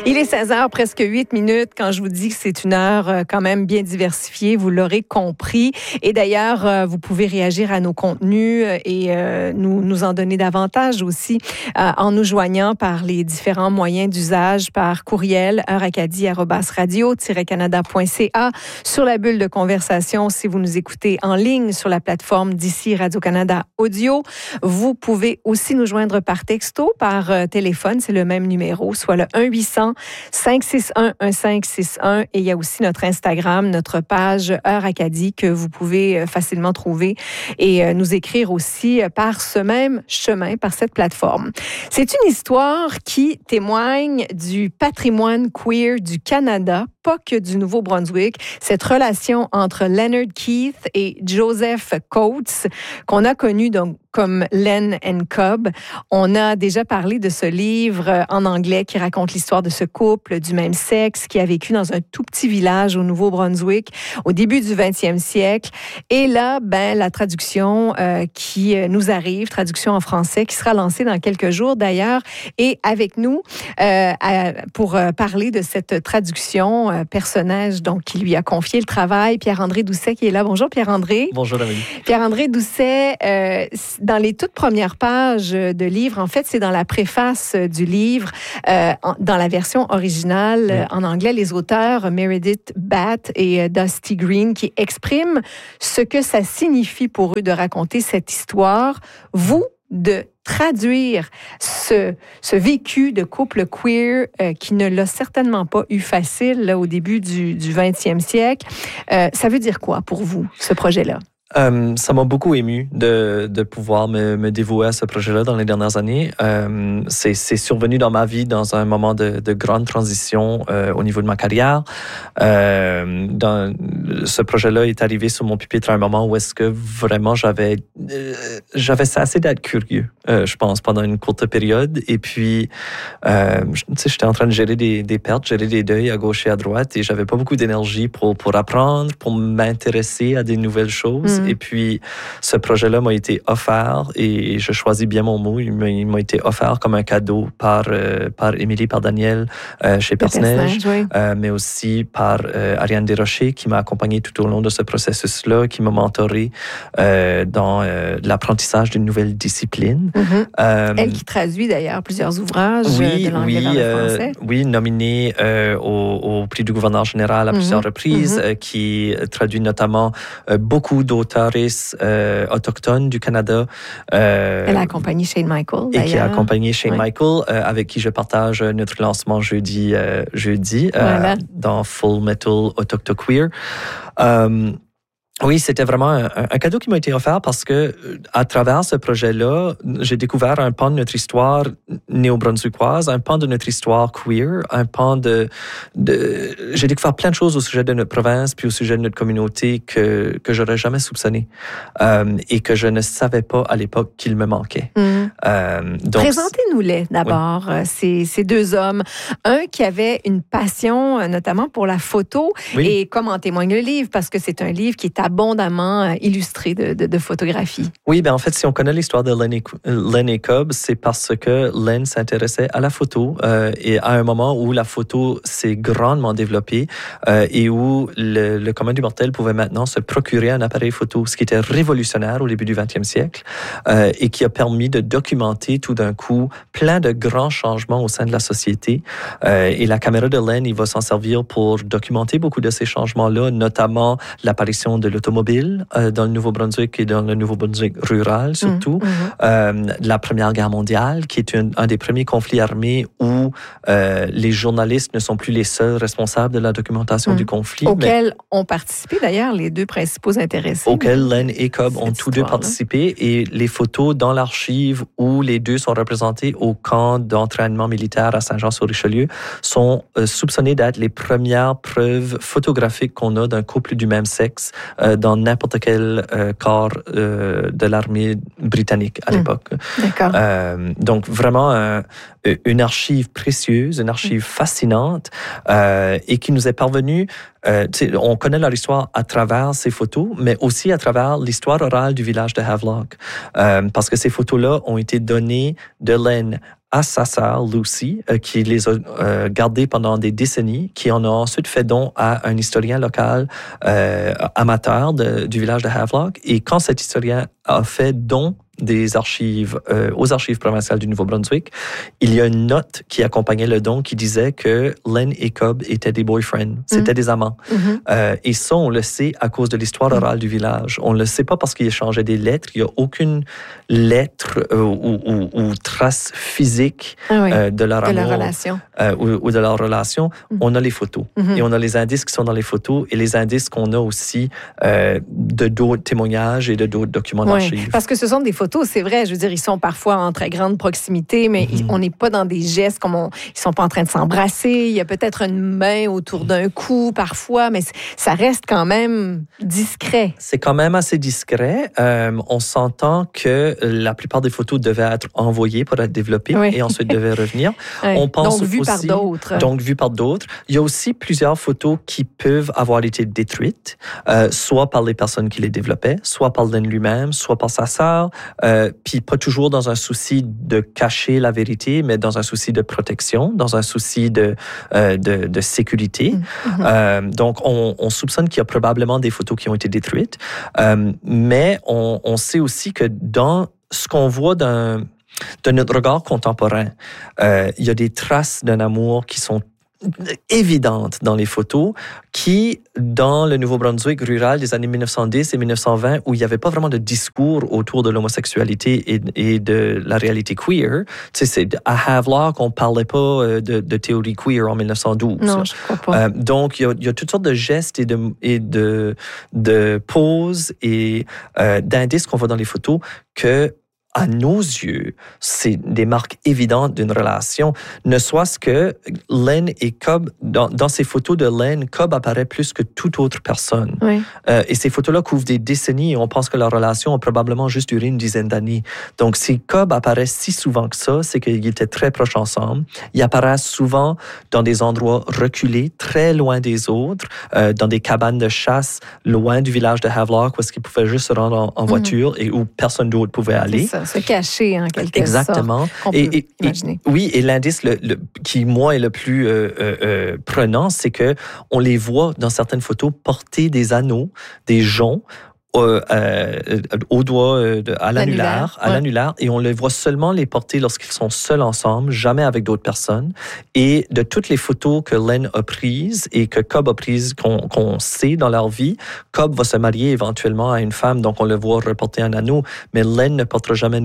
Il est 16h, presque 8 minutes. Quand je vous dis que c'est une heure quand même bien diversifiée, vous l'aurez compris. Et d'ailleurs, vous pouvez réagir à nos contenus et nous en donner davantage aussi en nous joignant par les différents moyens d'usage, par courriel, heuracadie@radio-canada.ca, sur la bulle de conversation si vous nous écoutez en ligne sur la plateforme d'ici Radio-Canada Audio. Vous pouvez aussi nous joindre par texto, par téléphone, c'est le même numéro, soit le 1-800-561-1561. Et il y a aussi notre Instagram, notre page Heure Acadie que vous pouvez facilement trouver et nous écrire aussi par ce même chemin, par cette plateforme. C'est une histoire qui témoigne du patrimoine queer du Canada, pas que du Nouveau-Brunswick. Cette relation entre Leonard Keith et Joseph Coates, qu'on a connu donc comme Len and Cub. On a déjà parlé de ce livre en anglais qui raconte l'histoire de ce couple du même sexe qui a vécu dans un tout petit village au Nouveau-Brunswick au début du 20e siècle. Et là, la traduction qui nous arrive, traduction en français, qui sera lancée dans quelques jours d'ailleurs, est avec nous pour parler de cette traduction, personnage donc qui lui a confié le travail, Pierre-André Doucet qui est là. Bonjour Pierre-André. Bonjour Amélie. Pierre-André Doucet, dans les toutes premières pages de livre, en fait, c'est dans la préface du livre, dans la version originale en anglais, les auteurs Meredith Batt et Dusty Green qui expriment ce que ça signifie pour eux de raconter cette histoire. Vous, de traduire ce vécu de couple queer qui ne l'a certainement pas eu facile là, au début du 20e siècle, ça veut dire quoi pour vous, ce projet-là? Ça m'a beaucoup ému de pouvoir me dévouer à ce projet-là dans les dernières années. C'est survenu dans ma vie dans un moment de grande transition au niveau de ma carrière. Ce projet-là est arrivé sur mon pupitre à un moment où est-ce que vraiment j'avais assez d'être curieux, je pense, pendant une courte période. Et puis, j'étais en train de gérer des pertes, gérer des deuils à gauche et à droite, et j'avais pas beaucoup d'énergie pour apprendre, pour m'intéresser à des nouvelles choses. Et puis, ce projet-là m'a été offert, et je choisis bien mon mot, il m'a été offert comme un cadeau par Émilie, par Daniel chez Personnage, oui. Mais aussi par Ariane Desrochers, qui m'a accompagné tout au long de ce processus-là, qui m'a mentoré dans l'apprentissage d'une nouvelle discipline. Elle qui traduit d'ailleurs plusieurs ouvrages de l'anglais vers le français. Oui, nominée au prix du gouverneur général à plusieurs reprises, qui traduit notamment beaucoup d'auteurs autochtones du Canada. Elle a accompagné Shane Michael, d'ailleurs. Et qui a accompagné Shane Michael, avec qui je partage notre lancement jeudi dans Full Metal Autochtoqueer. Oui, c'était vraiment un cadeau qui m'a été offert parce que, à travers ce projet-là, j'ai découvert un pan de notre histoire néo-brunswickoise, un pan de notre histoire queer, un pan j'ai découvert plein de choses au sujet de notre province puis au sujet de notre communauté que j'aurais jamais soupçonné, et que je ne savais pas à l'époque qu'il me manquait. Donc, présentez-nous-les d'abord, ces deux hommes. Un qui avait une passion, notamment pour la photo, et comme en témoigne le livre, parce que c'est un livre qui est abondamment illustré de photographies. Oui, en fait, si on connaît l'histoire de Len et Cub, c'est parce que Len s'intéressait à la photo et à un moment où la photo s'est grandement développée et où le commun du mortel pouvait maintenant se procurer un appareil photo, ce qui était révolutionnaire au début du 20e siècle et qui a permis de documenter tout d'un coup plein de grands changements au sein de la société. Et la caméra de Len, il va s'en servir pour documenter beaucoup de ces changements-là, notamment l'apparition de l'automobile dans le Nouveau-Brunswick et dans le Nouveau-Brunswick rural surtout. La Première Guerre mondiale, qui est un des premiers conflits armés où les journalistes ne sont plus les seuls responsables de la documentation du conflit. Auquel ont participé d'ailleurs les deux principaux intéressés. Auquel Len et Cub ont tous deux participé. Et les photos dans l'archive où les deux sont représentés au camp d'entraînement militaire à Saint-Jean-sur-Richelieu sont soupçonnées d'être les premières preuves photographiques qu'on a d'un couple du même sexe dans n'importe quel corps de l'armée britannique à l'époque. D'accord. Donc vraiment une archive précieuse, une archive fascinante et qui nous est parvenue. On connaît leur histoire à travers ces photos, mais aussi à travers l'histoire orale du village de Havelock. Parce que ces photos-là ont été données de Len à sa sœur, Lucy, qui les a gardés pendant des décennies, qui en a ensuite fait don à un historien local amateur du village de Havelock. Et quand cet historien a fait don des archives aux archives provinciales du Nouveau-Brunswick, il y a une note qui accompagnait le don qui disait que Len et Cobb étaient des boyfriends, c'était des amants. Et ça, on le sait à cause de l'histoire orale du village. On ne le sait pas parce qu'ils échangeaient des lettres. Il n'y a aucune lettre ou trace physique de leur amour relation. Ou de leur relation. On a les photos. Et on a les indices qui sont dans les photos et les indices qu'on a aussi de d'autres témoignages et de d'autres documents d'archives. Parce que ce sont des photos, c'est vrai, je veux dire, ils sont parfois en très grande proximité, mais on n'est pas dans des gestes comme ils sont pas en train de s'embrasser. Il y a peut-être une main autour d'un cou parfois, mais ça reste quand même discret. C'est quand même assez discret. On s'entend que la plupart des photos devaient être envoyées pour être développées et ensuite devaient revenir. On pense donc vues par d'autres. Donc vues par d'autres. Il y a aussi plusieurs photos qui peuvent avoir été détruites, soit par les personnes qui les développaient, soit par Len lui-même, soit par sa sœur. Puis pas toujours dans un souci de cacher la vérité, mais dans un souci de protection, dans un souci de sécurité. Donc, on soupçonne qu'il y a probablement des photos qui ont été détruites, mais on sait aussi que dans ce qu'on voit de notre regard contemporain, il y a des traces d'un amour qui sont évidente dans les photos qui, dans le Nouveau-Brunswick rural des années 1910 et 1920, où il n'y avait pas vraiment de discours autour de l'homosexualité et de la réalité queer, tu sais, à Havelock, on ne parlait pas de théorie queer en 1912. Non, je crois pas. Donc, il y a toutes sortes de gestes et de poses et d'indices qu'on voit dans les photos que à nos yeux, c'est des marques évidentes d'une relation. Ne soit-ce que Len et Cobb, dans ces photos de Len, Cobb apparaît plus que toute autre personne. Et ces photos-là couvrent des décennies et on pense que leur relation a probablement juste duré une dizaine d'années. Donc, si Cobb apparaît si souvent que ça, c'est qu'ils étaient très proches ensemble. Ils apparaissent souvent dans des endroits reculés, très loin des autres, dans des cabanes de chasse, loin du village de Havelock, où est-ce qu'ils pouvaient juste se rendre en voiture et où personne d'autre pouvait aller. C'est ça. Se cacher en quelque Exactement. sorte. Exactement. Oui, et l'indice qui, moi, est le plus prenant, c'est que on les voit dans certaines photos porter des anneaux, des joncs, au doigt, à l'annulaire, et on les voit seulement les porter lorsqu'ils sont seuls ensemble, jamais avec d'autres personnes. Et de toutes les photos que Len a prises et que Cobb a prises, qu'on sait dans leur vie, Cobb va se marier éventuellement à une femme, donc on le voit reporter un anneau, mais Len ne portera jamais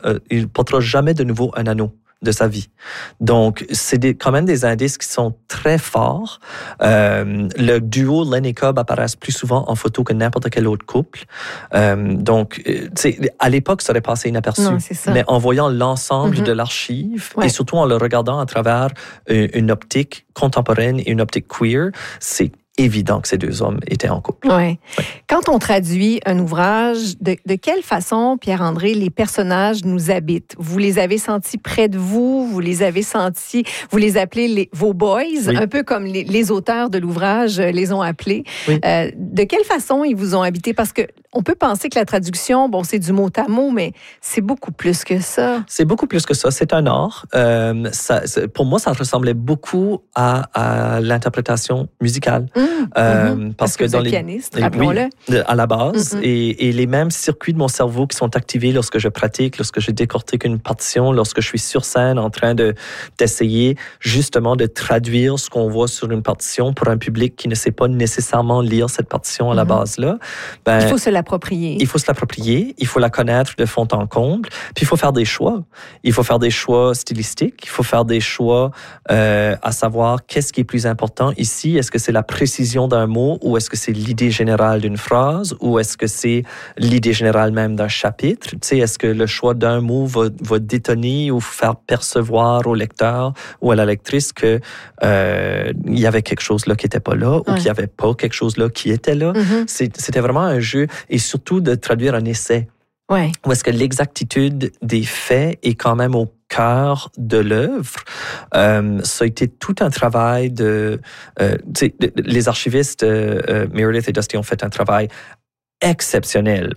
de nouveau un anneau de sa vie. Donc, c'est quand même des indices qui sont très forts. Le duo Len et Cobb apparaissent plus souvent en photo que n'importe quel autre couple. Donc, à l'époque, ça aurait passé inaperçu. Non, mais en voyant l'ensemble de l'archive et surtout en le regardant à travers une optique contemporaine et une optique queer, c'est évident que ces deux hommes étaient en couple. Ouais. Quand on traduit un ouvrage, de quelle façon, Pierre-André, les personnages nous habitent? Vous les avez sentis près de vous? Vous les avez sentis, vous les appelez vos boys, un peu comme les auteurs de l'ouvrage les ont appelés. De quelle façon ils vous ont habité? Parce que on peut penser que la traduction, bon, c'est du mot à mot, mais c'est beaucoup plus que ça. C'est beaucoup plus que ça. C'est un art. Pour moi, ça ressemblait beaucoup à l'interprétation musicale. Parce que dans les pianistes, rappelons-le. À la base. Et les mêmes circuits de mon cerveau qui sont activés lorsque je pratique, lorsque je décortique une partition, lorsque je suis sur scène en train d'essayer justement de traduire ce qu'on voit sur une partition pour un public qui ne sait pas nécessairement lire cette partition à la base-là. Il faut se l'approprier. Il faut se l'approprier, il faut la connaître de fond en comble, puis il faut faire des choix. Il faut faire des choix stylistiques, il faut faire des choix à savoir qu'est-ce qui est plus important ici. Est-ce que c'est la précision d'un mot ou est-ce que c'est l'idée générale d'une phrase ou est-ce que c'est l'idée générale même d'un chapitre? Tu sais, est-ce que le choix d'un mot va détonner ou faire percevoir au lecteur ou à la lectrice que il y avait quelque chose là qui n'était pas là ou qu'il n'y avait pas quelque chose là qui était là? C'était vraiment un jeu et surtout de traduire un essai. Où est-ce que l'exactitude des faits est quand même au cœur de l'œuvre. Ça a été tout un travail les archivistes Meredith et Dusty ont fait un travail exceptionnels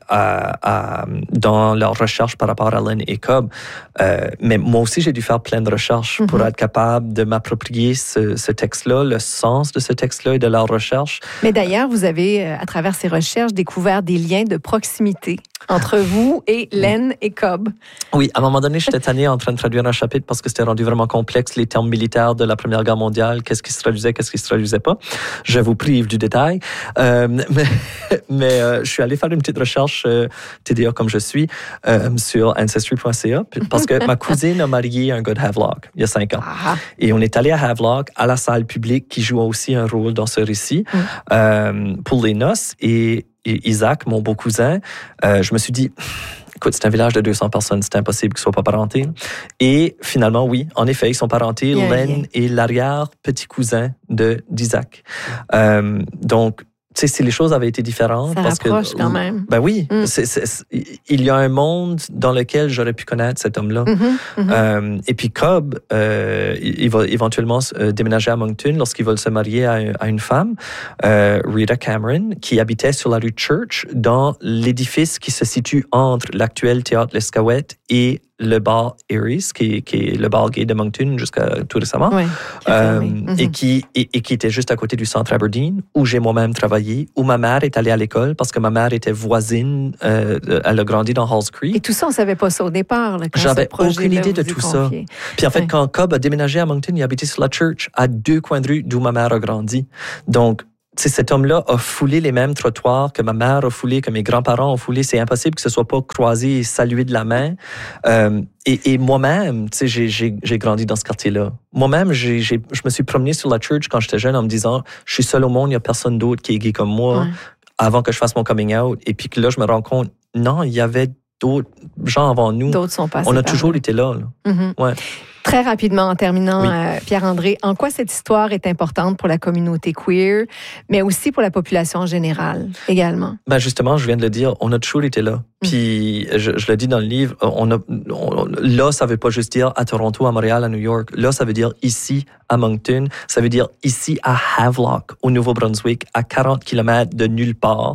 dans leur recherche par rapport à Len et Cobb. Mais moi aussi, j'ai dû faire plein de recherches pour être capable de m'approprier ce texte-là, le sens de ce texte-là et de leur recherche. Mais d'ailleurs, vous avez, à travers ces recherches, découvert des liens de proximité entre vous et Len et Cobb. Oui, à un moment donné, j'étais tanné en train de traduire un chapitre parce que c'était rendu vraiment complexe, les termes militaires de la Première Guerre mondiale, qu'est-ce qui se traduisait, qu'est-ce qui se traduisait pas. Je vous prive du détail. Mais je suis allé faire une petite recherche, TDA comme je suis, sur Ancestry.ca, parce que ma cousine a marié un gars de Havelock il y a 5 ans. Et on est allé à Havelock, à la salle publique, qui joue aussi un rôle dans ce récit, pour les noces. Et Isaac, mon beau cousin, je me suis dit, écoute, c'est un village de 200 personnes, c'est impossible qu'ils ne soient pas parentés. Et finalement, oui, en effet, ils sont parentés. Len est l'arrière-petit cousin d'Isaac. Donc, tu sais, si les choses avaient été différentes... Ça rapproche quand même. Ben oui. Il y a un monde dans lequel j'aurais pu connaître cet homme-là. Et puis Cobb, il va éventuellement déménager à Moncton lorsqu'ils veulent se marier à une femme, Rita Cameron, qui habitait sur la rue Church, dans l'édifice qui se situe entre l'actuel théâtre L'Escaouette et le bar Aries, qui est le bar gay de Moncton jusqu'à tout récemment, et qui était juste à côté du centre Aberdeen, où j'ai moi-même travaillé, où ma mère est allée à l'école, parce que ma mère était voisine, elle a grandi dans Halls Creek. Et tout ça, on ne savait pas ça au départ. J'avais aucune idée de tout ça. Puis en fait, quand Cobb a déménagé à Moncton, il habitait sur la Church, à 2 coins de rue d'où ma mère a grandi. Donc, cet homme-là a foulé les mêmes trottoirs que ma mère a foulé, que mes grands-parents ont foulé. C'est impossible que ce soit pas croisé et salué de la main. Et moi-même, j'ai grandi dans ce quartier-là. Moi-même, je me suis promené sur la Church quand j'étais jeune en me disant, je suis seul au monde, il n'y a personne d'autre qui est gay comme moi, avant que je fasse mon coming out. Et puis que là, je me rends compte, non, il y avait d'autres gens avant nous. D'autres sont passés. On a toujours été là. Ouais. Très rapidement, en terminant, Pierre-André, en quoi cette histoire est importante pour la communauté queer, mais aussi pour la population en général, également? Ben justement, je viens de le dire, on a toujours été là. Puis, je le dis dans le livre, là, ça veut pas juste dire à Toronto, à Montréal, à New York. Là, ça veut dire ici, à Moncton. Ça veut dire ici, à Havelock, au Nouveau-Brunswick, à 40 km de nulle part.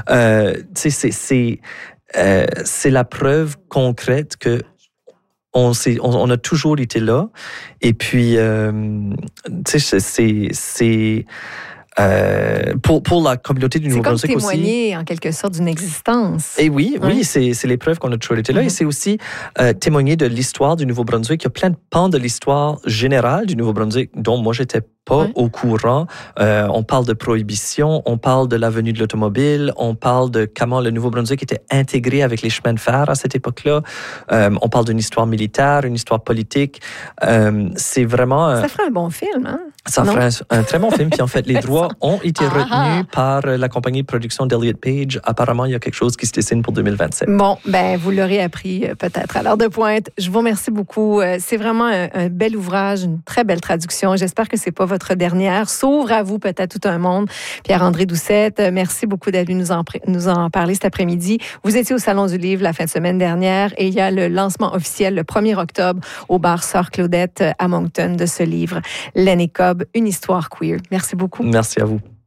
C'est la preuve concrète que on a toujours été là. Et puis, tu sais, pour la communauté du Nouveau-Brunswick aussi. C'est comme témoigner, en quelque sorte, d'une existence. Et oui, c'est les preuves qu'on a toujours été là. Et c'est aussi témoigner de l'histoire du Nouveau-Brunswick. Il y a plein de pans de l'histoire générale du Nouveau-Brunswick dont moi, j'étais pas au courant. On parle de prohibition, on parle de la venue de l'automobile, on parle de comment le Nouveau-Brunswick était intégré avec les chemins de fer à cette époque-là. On parle d'une histoire militaire, une histoire politique. C'est vraiment... Ça ferait un bon film, hein? Ça ferait un très bon film. Puis en fait, les droits ont été retenus par la compagnie de production d'Elliott Page. Apparemment, il y a quelque chose qui se dessine pour 2027. Bon, vous l'aurez appris peut-être à l'heure de pointe. Je vous remercie beaucoup. C'est vraiment un bel ouvrage, une très belle traduction. J'espère que c'est pas votre dernière. S'ouvre à vous peut-être tout un monde. Pierre-André Doucette, merci beaucoup d'être venu nous en parler cet après-midi. Vous étiez au Salon du Livre la fin de semaine dernière et il y a le lancement officiel le 1er octobre au bar Sœur Claudette à Moncton de ce livre, Len et Cobb, une histoire queer. Merci beaucoup. Merci à vous.